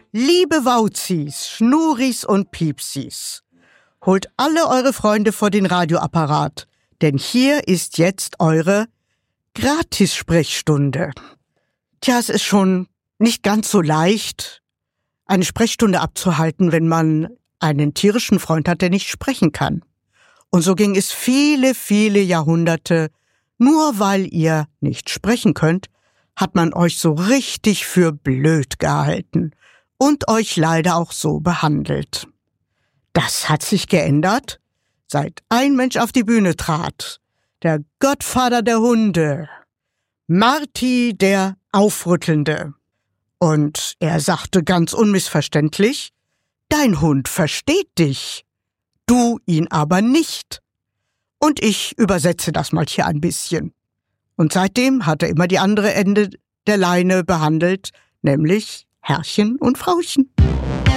Liebe Wauzis, Schnuris und Piepsis, holt alle eure Freunde vor den Radioapparat, denn hier ist jetzt eure Gratissprechstunde. Tja, es ist schon nicht ganz so leicht, eine Sprechstunde abzuhalten, wenn man einen tierischen Freund hat, der nicht sprechen kann. Und so ging es viele, viele Jahrhunderte. Nur weil ihr nicht sprechen könnt, hat man euch so richtig für blöd gehalten und euch leider auch so behandelt. Das hat sich geändert, seit ein Mensch auf die Bühne trat. Der Gottvater der Hunde, Marty der Aufrüttelnde. Und er sagte ganz unmissverständlich, dein Hund versteht dich, du ihn aber nicht. Und ich übersetze das mal hier ein bisschen. Und seitdem hat er immer die andere Ende der Leine behandelt, nämlich Herrchen und Frauchen.